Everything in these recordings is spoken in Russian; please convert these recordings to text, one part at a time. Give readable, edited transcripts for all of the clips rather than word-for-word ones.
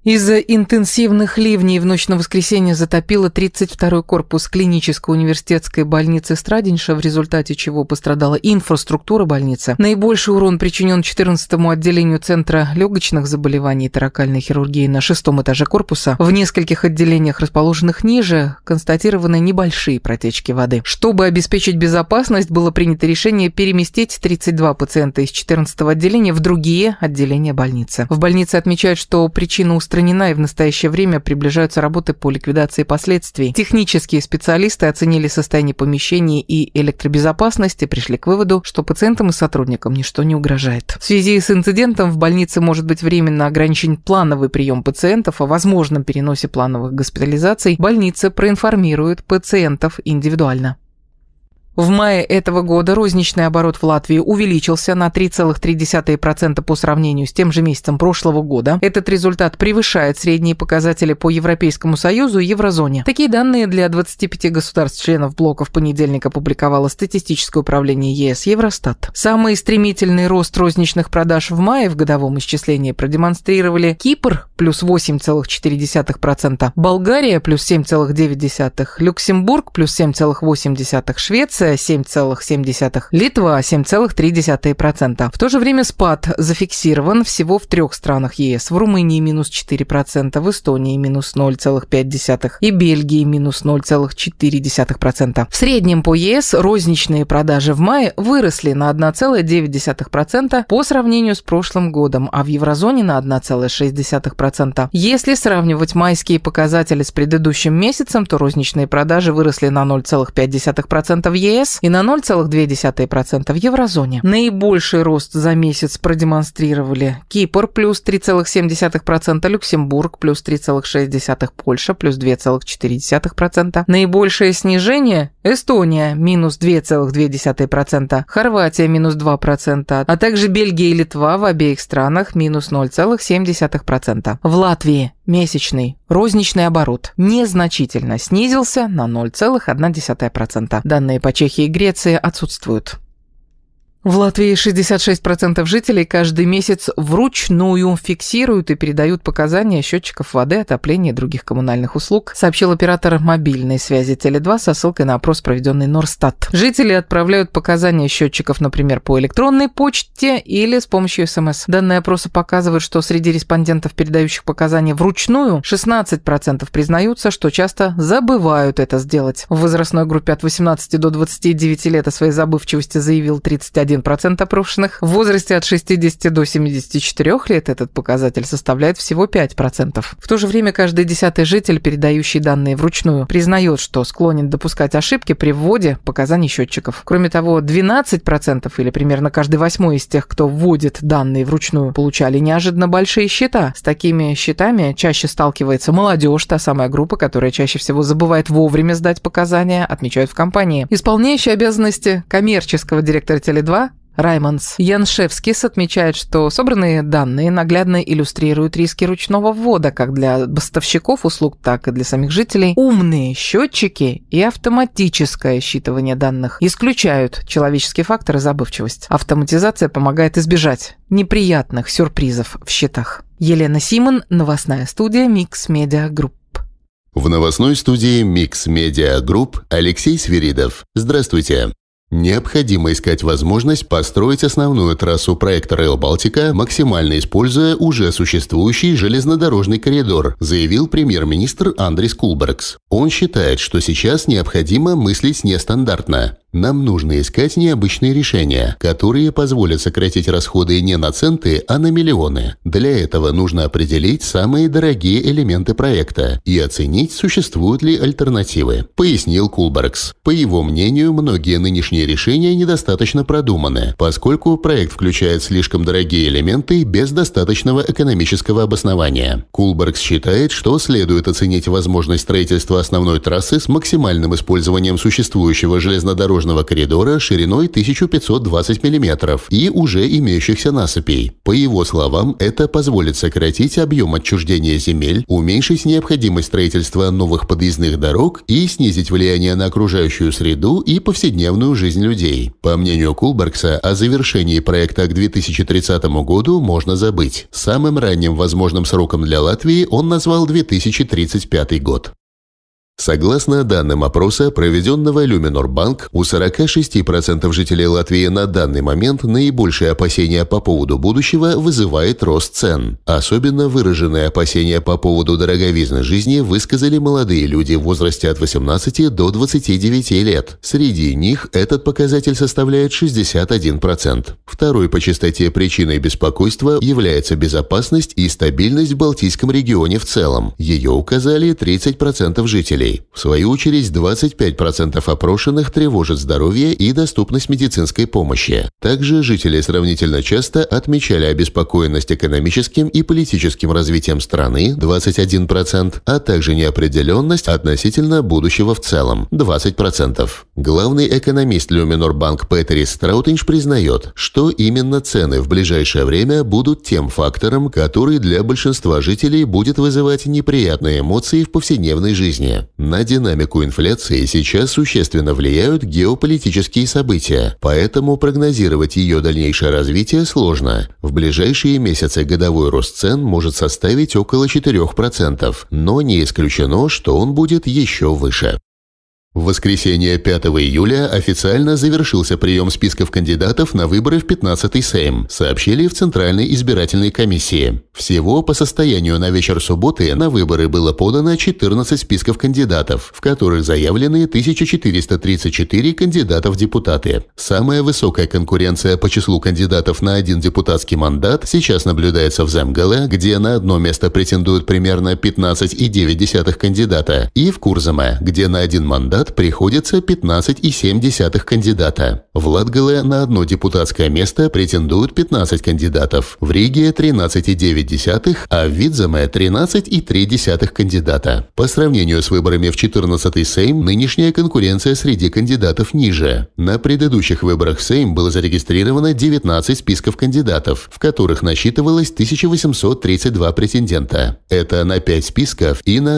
Из-за интенсивных ливней в ночь на воскресенье затопило 32-й корпус клинической университетской больницы Страденьша, в результате чего пострадала инфраструктура больницы. Наибольший урон причинен 14-му отделению Центра легочных заболеваний и торакальной хирургии на 6-м этаже корпуса. В нескольких отделениях, расположенных ниже, констатированы небольшие протечки воды. Чтобы обеспечить безопасность, было принято решение переместить 32 пациента из 14-го отделения в другие отделения больницы. В больнице отмечают, что причина устранена, и в настоящее время приближаются работы по ликвидации последствий. Технические специалисты оценили состояние помещений и электробезопасность и пришли к выводу, что пациентам и сотрудникам ничто не угрожает. В связи с инцидентом в больнице может быть временно ограничен плановый прием пациентов. О возможном переносе плановых госпитализаций больница проинформирует пациентов индивидуально. В мае этого года розничный оборот в Латвии увеличился на 3,3% по сравнению с тем же месяцем прошлого года. Этот результат превышает средние показатели по Европейскому Союзу и Еврозоне. Такие данные для 25 государств-членов блока в понедельник опубликовало статистическое управление ЕС Евростат. Самый стремительный рост розничных продаж в мае в годовом исчислении продемонстрировали Кипр плюс 8,4%, Болгария плюс 7,9%, Люксембург плюс 7,8%, Швеция 7,7%, Литва 7,3%. В то же время спад зафиксирован всего в 3 странах ЕС. В Румынии минус 4%, в Эстонии минус 0,5% и Бельгии минус 0,4%. В среднем по ЕС розничные продажи в мае выросли на 1,9% по сравнению с прошлым годом, а в Еврозоне на 1,6%. Если сравнивать майские показатели с предыдущим месяцем, то розничные продажи выросли на 0,5% в ЕС и на 0,2% в Еврозоне. Наибольший рост за месяц продемонстрировали Кипр плюс 3,7%, Люксембург плюс 3,6%, Польша плюс 2,4%. Наибольшее снижение Эстония минус 2,2%, Хорватия минус 2%, а также Бельгия и Литва в обеих странах минус 0,7%. В Латвии месячный розничный оборот незначительно снизился на 0,1%. Данные по Чехии и Греции отсутствуют. В Латвии 66% жителей каждый месяц вручную фиксируют и передают показания счетчиков воды, отопления и других коммунальных услуг, сообщил оператор мобильной связи Теле2 со ссылкой на опрос, проведенный Норстат. Жители отправляют показания счетчиков, например, по электронной почте или с помощью СМС. Данные опроса показывают, что среди респондентов, передающих показания вручную, 16% признаются, что часто забывают это сделать. В возрастной группе от 18 до 29 лет о своей забывчивости заявил 31% опрошенных. В возрасте от 60 до 74 лет этот показатель составляет всего 5%. В то же время каждый 10-й житель, передающий данные вручную, признает, что склонен допускать ошибки при вводе показаний счетчиков. Кроме того, 12% или примерно каждый 8-й из тех, кто вводит данные вручную, получали неожиданно большие счета. С такими счетами чаще сталкивается молодежь, та самая группа, которая чаще всего забывает вовремя сдать показания, отмечают в компании. Исполняющий обязанности коммерческого директора Теле2 Раймондс Яншевскис отмечает, что собранные данные наглядно иллюстрируют риски ручного ввода как для поставщиков услуг, так и для самих жителей. Умные счетчики и автоматическое считывание данных исключают человеческий фактор и забывчивость. Автоматизация помогает избежать неприятных сюрпризов в счетах. Елена Симон, новостная студия Mix Media Group. В новостной студии Mix Media Group Алексей Свиридов. Здравствуйте. Необходимо искать возможность построить основную трассу проекта Rail Baltica, максимально используя уже существующий железнодорожный коридор, заявил премьер-министр Андрис Кулбергс. Он считает, что сейчас необходимо мыслить нестандартно. Нам нужно искать необычные решения, которые позволят сократить расходы не на центы, а на миллионы. Для этого нужно определить самые дорогие элементы проекта и оценить, существуют ли альтернативы, пояснил Кулбергс. По его мнению, многие нынешние решения недостаточно продуманы, поскольку проект включает слишком дорогие элементы без достаточного экономического обоснования. Кулбергс считает, что следует оценить возможность строительства основной трассы с максимальным использованием существующего железнодорожного коридора шириной 1520 мм и уже имеющихся насыпей. По его словам, это позволит сократить объем отчуждения земель, уменьшить необходимость строительства новых подъездных дорог и снизить влияние на окружающую среду и повседневную жизнь жизнь людей. По мнению Кулбергса, о завершении проекта к 2030 году можно забыть. Самым ранним возможным сроком для Латвии он назвал 2035 год. Согласно данным опроса, проведенного Luminor Bank, у 46% жителей Латвии на данный момент наибольшие опасения по поводу будущего вызывает рост цен. Особенно выраженные опасения по поводу дороговизны жизни высказали молодые люди в возрасте от 18 до 29 лет. Среди них этот показатель составляет 61%. Второй по частоте причиной беспокойства является безопасность и стабильность в Балтийском регионе в целом. Ее указали 30% жителей. В свою очередь, 25% опрошенных тревожит здоровье и доступность медицинской помощи. Также жители сравнительно часто отмечали обеспокоенность экономическим и политическим развитием страны 21%, а также неопределенность относительно будущего в целом 20%. Главный экономист Luminor Bank Петерис Страутинш признает, что именно цены в ближайшее время будут тем фактором, который для большинства жителей будет вызывать неприятные эмоции в повседневной жизни. На динамику инфляции сейчас существенно влияют геополитические события, поэтому прогнозировать ее дальнейшее развитие сложно. В ближайшие месяцы годовой рост цен может составить около 4%, но не исключено, что он будет еще выше. В воскресенье 5 июля официально завершился прием списков кандидатов на выборы в 15-й Сейм, сообщили в Центральной избирательной комиссии. Всего по состоянию на вечер субботы на выборы было подано 14 списков кандидатов, в которых заявлены 1434 кандидата в депутаты. Самая высокая конкуренция по числу кандидатов на один депутатский мандат сейчас наблюдается в Земгале, где на одно место претендуют примерно 15,9 кандидата, и в Курзаме, где на один мандат приходится 15,7 кандидата. В Латгале на одно депутатское место претендуют 15 кандидатов, в Риге 13,9, а в Видземе 13,3 кандидата. По сравнению с выборами в 14-й Сейм, нынешняя конкуренция среди кандидатов ниже. На предыдущих выборах в Сейм было зарегистрировано 19 списков кандидатов, в которых насчитывалось 1832 претендента. Это на 5 списков и на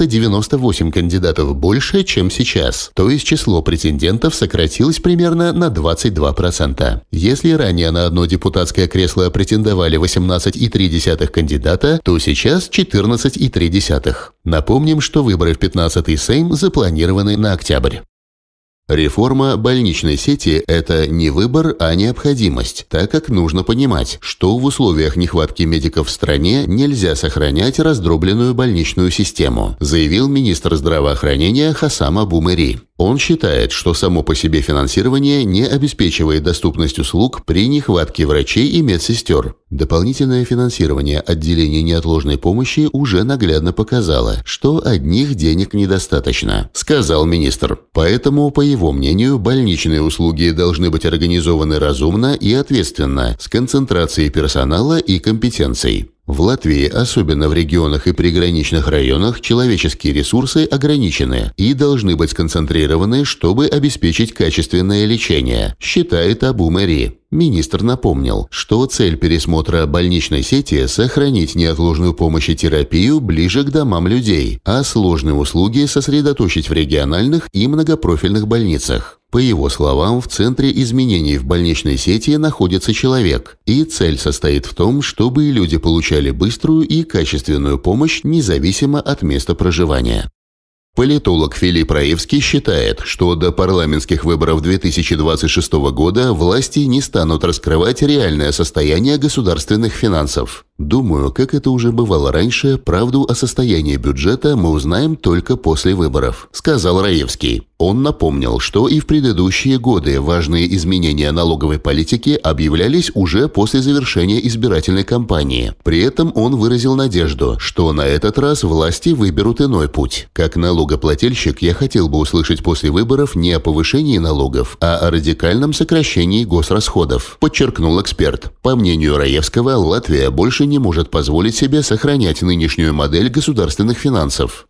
398 кандидатов больше, чем сейчас. То есть число претендентов сократилось примерно на 22%. Если ранее на одно депутатское кресло претендовали 18,3 кандидата, то сейчас 14,3. Напомним, что выборы в 15-й Сейм запланированы на октябрь. Реформа больничной сети – это не выбор, а необходимость, так как нужно понимать, что в условиях нехватки медиков в стране нельзя сохранять раздробленную больничную систему, заявил министр здравоохранения Хасам Абу Мери. Он считает, что само по себе финансирование не обеспечивает доступность услуг при нехватке врачей и медсестер. Дополнительное финансирование отделений неотложной помощи уже наглядно показало, что одних денег недостаточно, сказал министр. Поэтому, по его мнению, больничные услуги должны быть организованы разумно и ответственно, с концентрацией персонала и компетенций. В Латвии, особенно в регионах и приграничных районах, человеческие ресурсы ограничены и должны быть сконцентрированы, чтобы обеспечить качественное лечение, считает Абу Мери. Министр напомнил, что цель пересмотра больничной сети – сохранить неотложную помощь и терапию ближе к домам людей, а сложные услуги сосредоточить в региональных и многопрофильных больницах. По его словам, в центре изменений в больничной сети находится человек, и цель состоит в том, чтобы люди получали быструю и качественную помощь независимо от места проживания. Политолог Филипп Раевский считает, что до парламентских выборов 2026 года власти не станут раскрывать реальное состояние государственных финансов. «Думаю, как это уже бывало раньше, правду о состоянии бюджета мы узнаем только после выборов», – сказал Раевский. Он напомнил, что и в предыдущие годы важные изменения налоговой политики объявлялись уже после завершения избирательной кампании. При этом он выразил надежду, что на этот раз власти выберут иной путь. Как налогоплательщик я хотел бы услышать после выборов не о повышении налогов, а о радикальном сокращении госрасходов, подчеркнул эксперт. По мнению Раевского, Латвия больше не может позволить себе сохранять нынешнюю модель государственных финансов.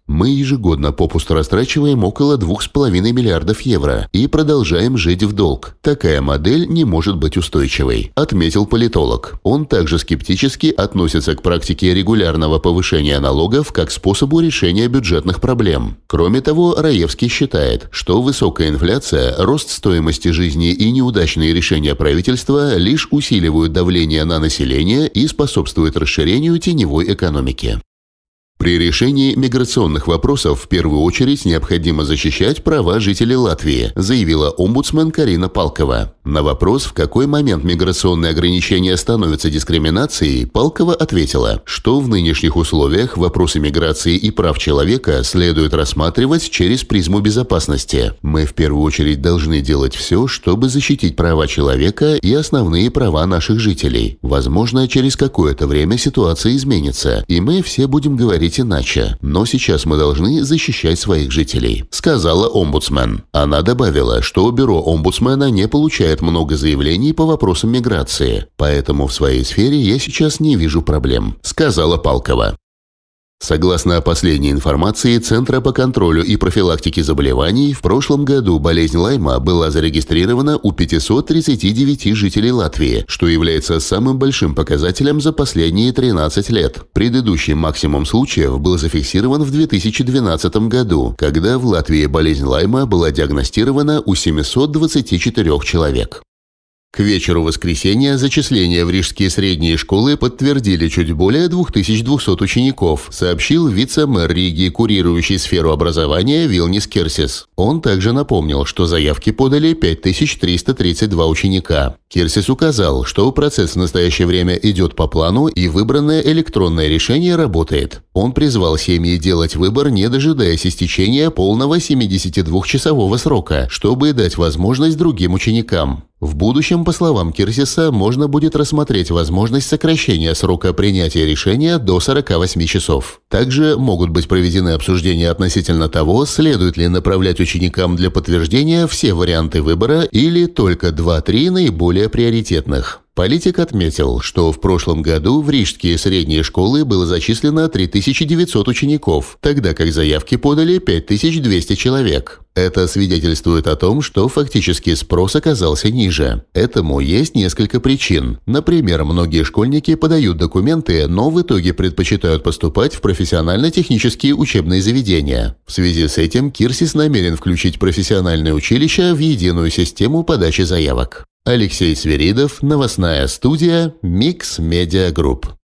Мы ежегодно попусту растрачиваем около 2,5 миллиардов евро и продолжаем жить в долг. Такая модель не может быть устойчивой, отметил политолог. Он также скептически относится к практике регулярного повышения налогов как способу решения бюджетных проблем. Кроме того, Раевский считает, что высокая инфляция, рост стоимости жизни и неудачные решения правительства лишь усиливают давление на население и способствуют расширению теневой экономики. При решении миграционных вопросов в первую очередь необходимо защищать права жителей Латвии, заявила омбудсмен Карина Палкова. На вопрос, в какой момент миграционные ограничения становятся дискриминацией, Палкова ответила, что в нынешних условиях вопросы миграции и прав человека следует рассматривать через призму безопасности. Мы в первую очередь должны делать все, чтобы защитить права человека и основные права наших жителей. Возможно, через какое-то время ситуация изменится, и мы все будем говорить иначе, но сейчас мы должны защищать своих жителей, сказала омбудсмен. Она добавила, что бюро омбудсмена не получает много заявлений по вопросам миграции, поэтому в своей сфере я сейчас не вижу проблем, сказала Палкова. Согласно последней информации Центра по контролю и профилактике заболеваний, в прошлом году болезнь Лайма была зарегистрирована у 539 жителей Латвии, что является самым большим показателем за последние 13 лет. Предыдущий максимум случаев был зафиксирован в 2012 году, когда в Латвии болезнь Лайма была диагностирована у 724 человек. К вечеру воскресенья зачисления в рижские средние школы подтвердили чуть более 2200 учеников, сообщил вице-мэр Риги, курирующий сферу образования Вилнис Керсис. Он также напомнил, что заявки подали 5332 ученика. Керсис указал, что процесс в настоящее время идет по плану и выбранное электронное решение работает. Он призвал семьи делать выбор, не дожидаясь истечения полного 72-часового срока, чтобы дать возможность другим ученикам. В будущем, по словам Кирсиса, можно будет рассмотреть возможность сокращения срока принятия решения до 48 часов. Также могут быть проведены обсуждения относительно того, следует ли направлять ученикам для подтверждения все варианты выбора или только 2-3 наиболее приоритетных. Политик отметил, что в прошлом году в рижские средние школы было зачислено 3900 учеников, тогда как заявки подали 5200 человек. Это свидетельствует о том, что фактически спрос оказался ниже. Этому есть несколько причин. Например, многие школьники подают документы, но в итоге предпочитают поступать в профессионально-технические учебные заведения. В связи с этим Кирсис намерен включить профессиональные училища в единую систему подачи заявок. Алексей Свиридов, новостная студия Mix Media Group.